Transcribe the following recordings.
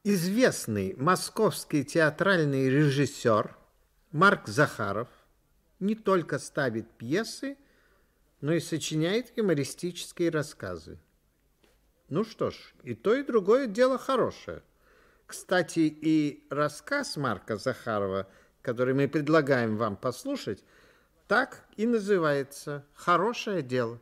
Известный московский театральный режиссер Марк Захаров не только ставит пьесы, но и сочиняет юмористические рассказы. Ну что ж, и то, и другое дело хорошее. Кстати, и рассказ Марка Захарова, который мы предлагаем вам послушать, так и называется «Хорошее дело».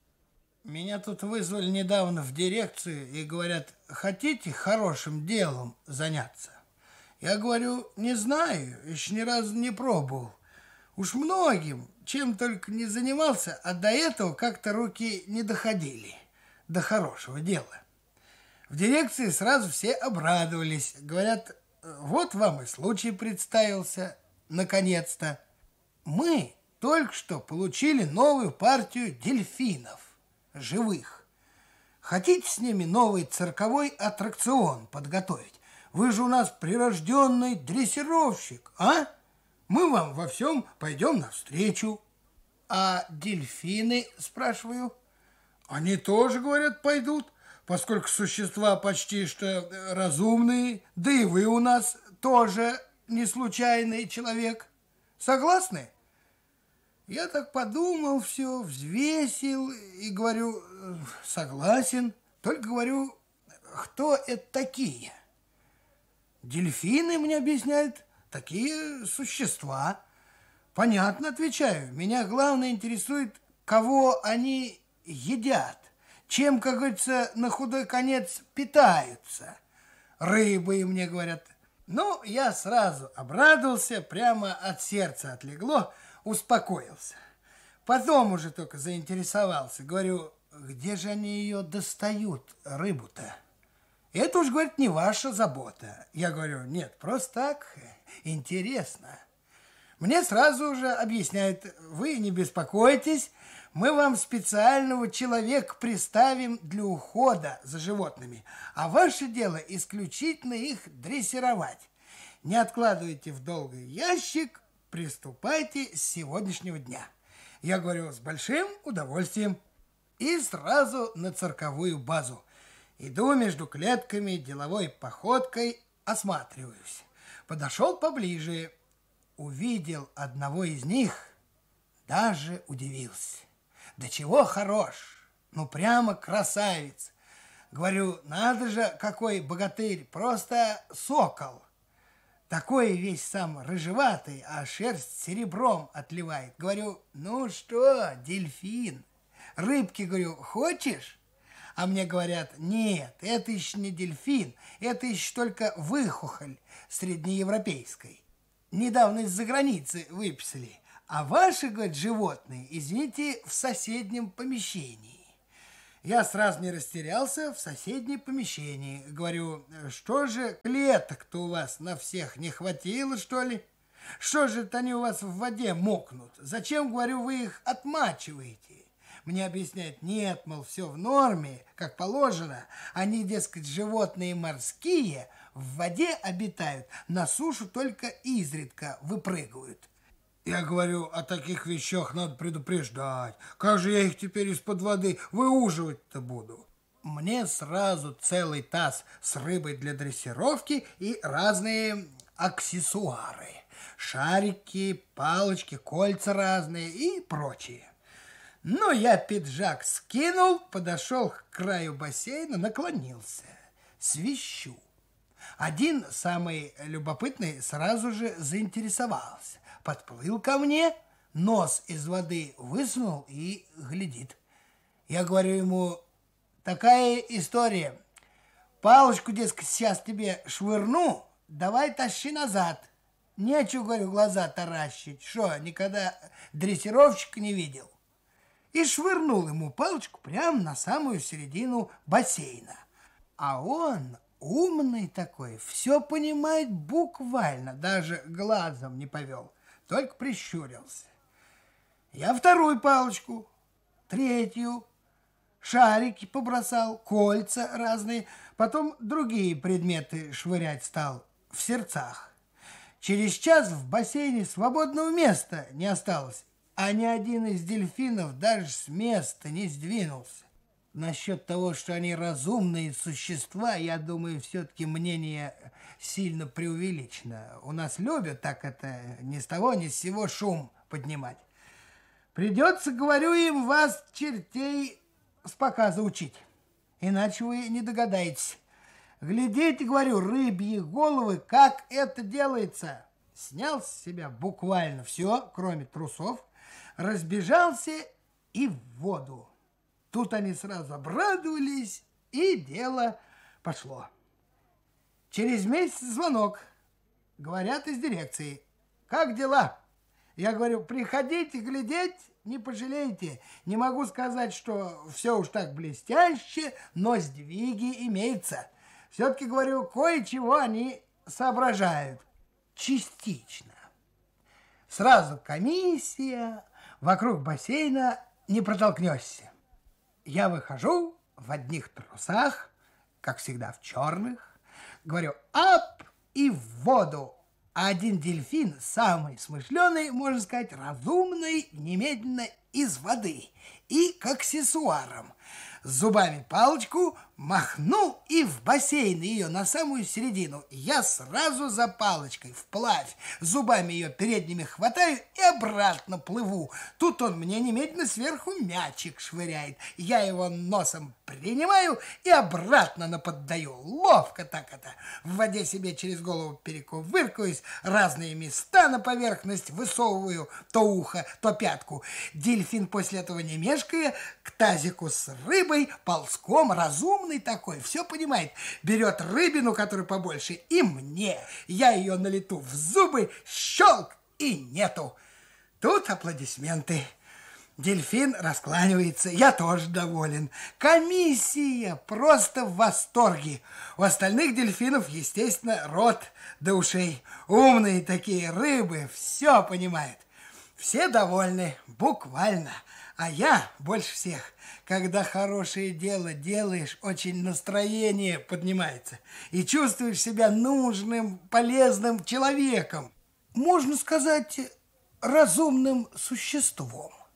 Меня тут вызвали недавно в дирекцию и говорят, хотите хорошим делом заняться? Я говорю, не знаю, еще ни разу не пробовал. Уж многим, чем только не занимался, а до этого как-то руки не доходили до хорошего дела. В дирекции сразу все обрадовались. Говорят, вот вам и случай представился, наконец-то. Мы только что получили новую партию дельфинов, живых. Хотите с ними новый цирковой аттракцион подготовить? Вы же у нас прирожденный дрессировщик, а? Мы вам во всем пойдем навстречу. А дельфины, спрашиваю? Они тоже, говорят, пойдут, поскольку существа почти что разумные, да и вы у нас тоже не случайный человек. Согласны? Я так подумал все, взвесил и говорю, согласен. Только говорю, кто это такие? Дельфины, мне объясняют, такие существа. Понятно, отвечаю. Меня главное интересует, кого они едят. Чем, как говорится, на худой конец питаются. Рыбы, мне говорят. Ну, я сразу обрадовался, прямо от сердца отлегло, успокоился. Потом уже только заинтересовался. Говорю, где же они ее достают, рыбу-то? Это уж, говорит, не ваша забота. Я говорю, нет, просто так, интересно. Мне сразу же объясняют, вы не беспокойтесь, мы вам специального человека приставим для ухода за животными, а ваше дело исключительно их дрессировать. Не откладывайте в долгий ящик, приступайте с сегодняшнего дня. Я говорю, с большим удовольствием. И сразу на цирковую базу. Иду между клетками деловой походкой, осматриваюсь. Подошел поближе, увидел одного из них, даже удивился. Да чего хорош, ну прямо красавец. Говорю, надо же, какой богатырь, просто сокол. Такой весь сам рыжеватый, а шерсть серебром отливает. Говорю, ну что, дельфин, рыбки, говорю, хочешь? А мне говорят, нет, это еще не дельфин, это еще только выхухоль среднеевропейской. Недавно из-за границы выписали. А ваши, говорят, животные, извините, в соседнем помещении. Я сразу не растерялся, в соседнем помещении. Говорю, что же клеток-то у вас на всех не хватило, что ли? Что же это они у вас в воде мокнут? Зачем, говорю, вы их отмачиваете? Мне объясняют, нет, мол, все в норме, как положено. Они, дескать, животные морские, в воде обитают, на сушу только изредка выпрыгивают. Я говорю, о таких вещах надо предупреждать. Как же я их теперь из-под воды выуживать-то буду? Мне сразу целый таз с рыбой для дрессировки и разные аксессуары. Шарики, палочки, кольца разные и прочее. Ну, я пиджак скинул, подошел к краю бассейна, наклонился. Свищу. Один, самый любопытный, сразу же заинтересовался. Подплыл ко мне, нос из воды высунул и глядит. Я говорю ему, такая история. Палочку, дескать, сейчас тебе швырну, давай тащи назад. Нечего, говорю, глаза таращить. Что, никогда дрессировщика не видел? И швырнул ему палочку прямо на самую середину бассейна. А он, умный такой, все понимает буквально, даже глазом не повел, только прищурился. Я вторую палочку, третью, шарики побросал, кольца разные, потом другие предметы швырять стал в сердцах. Через час в бассейне свободного места не осталось, а ни один из дельфинов даже с места не сдвинулся. Насчет того, что они разумные существа, я думаю, все-таки мнение сильно преувеличено. У нас любят так это ни с того, ни с сего шум поднимать. Придется, говорю им, вас, чертей, с показа учить. Иначе вы не догадаетесь. Глядите, говорю, рыбьи головы, как это делается. Снял с себя буквально все, кроме трусов, разбежался и в воду. Тут они сразу обрадовались, и дело пошло. Через месяц звонок. Говорят из дирекции. Как дела? Я говорю, приходите глядеть, не пожалеете. Не могу сказать, что все уж так блестяще, но сдвиги имеются. Все-таки, говорю, кое-чего они соображают. Частично. Сразу комиссия, вокруг бассейна не протолкнешься. Я выхожу в одних трусах, как всегда в черных, говорю «ап» и в воду. А один дельфин, самый смышленый, можно сказать, разумный, немедленно из воды и к аксессуарам. С зубами палочку махнул и в бассейн ее на самую середину. Я сразу за палочкой вплавь, зубами ее передними хватаю и обратно плыву. Тут он мне немедленно сверху мячик швыряет. Я его носом принимаю и обратно наподдаю. Ловко так это. В воде себе через голову перекувыркаюсь, разные места на поверхность высовываю, то ухо, то пятку. Дельфин после этого не мешкая к тазику с рыбой ползком, разумный такой, все понимает, берет рыбину, которая побольше, и мне. Я ее на лету в зубы, щелк, и нету. Тут аплодисменты. Дельфин раскланивается, я тоже доволен. Комиссия просто в восторге. У остальных дельфинов, естественно, рот до ушей. Умные такие рыбы, все понимают. Все довольны, буквально. А я больше всех, когда хорошее дело делаешь, очень настроение поднимается. И чувствуешь себя нужным, полезным человеком. Можно сказать, разумным существом.